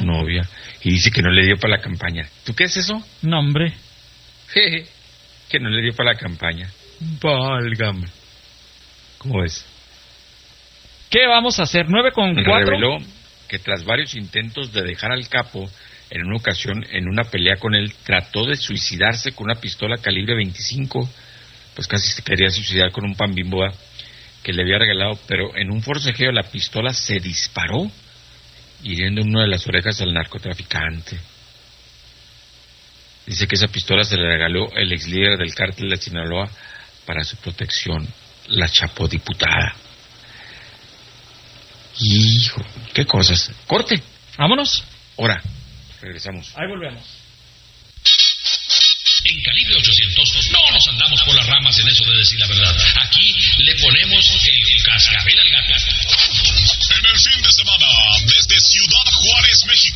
novia y dice que no le dio para la campaña. ¿Tú qué es eso? No, hombre. Jeje, que no le dio para la campaña. Válgame. ¿Cómo ves? ¿Qué vamos a hacer? 9:04. Reveló que tras varios intentos de dejar al capo, en una ocasión, en una pelea con él, trató de suicidarse con una pistola calibre 25, pues casi se quería suicidar con un pan Bimbo que le había regalado, pero en un forcejeo la pistola se disparó, hiriendo en una de las orejas al narcotraficante. Dice que esa pistola se le regaló el ex líder del cártel de Sinaloa para su protección, la chapodiputada. Hijo, qué cosas. Corte. Vámonos. Ahora, regresamos. Ahí volvemos. En Calibre 800 no nos andamos por las ramas en eso de decir la verdad. Aquí le ponemos el cascabel al gato. En el fin de semana, desde Ciudad Juárez, México,